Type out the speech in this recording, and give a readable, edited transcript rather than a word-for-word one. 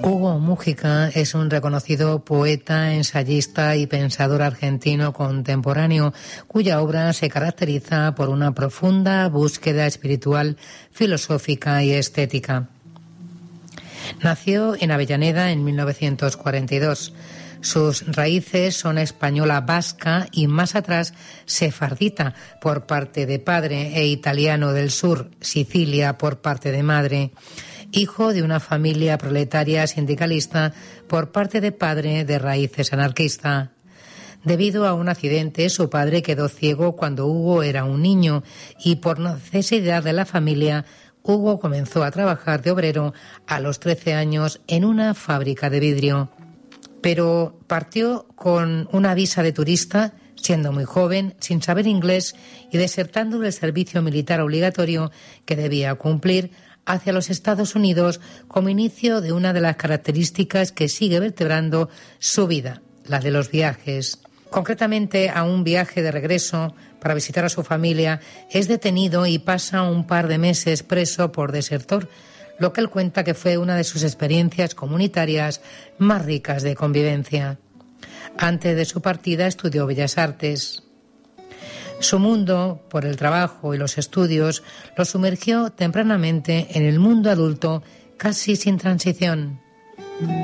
Hugo Múgica es un reconocido poeta, ensayista y pensador argentino contemporáneo, cuya obra se caracteriza por una profunda búsqueda espiritual, filosófica y estética. Nació en Avellaneda en 1942. Sus raíces son española vasca y más atrás sefardita por parte de padre e italiano del sur, Sicilia por parte de madre. Hijo de una familia proletaria sindicalista por parte de padre de raíces anarquista. Debido a un accidente, su padre quedó ciego cuando Hugo era un niño y por necesidad de la familia, Hugo comenzó a trabajar de obrero a los 13 años en una fábrica de vidrio. Pero partió con una visa de turista, siendo muy joven, sin saber inglés y desertando del servicio militar obligatorio que debía cumplir hacia los Estados Unidos como inicio de una de las características que sigue vertebrando su vida, la de los viajes. Concretamente, a un viaje de regreso para visitar a su familia, es detenido y pasa un par de meses preso por desertor, lo que él cuenta que fue una de sus experiencias comunitarias más ricas de convivencia. Antes de su partida estudió Bellas Artes. Su mundo, por el trabajo y los estudios, lo sumergió tempranamente en el mundo adulto, casi sin transición.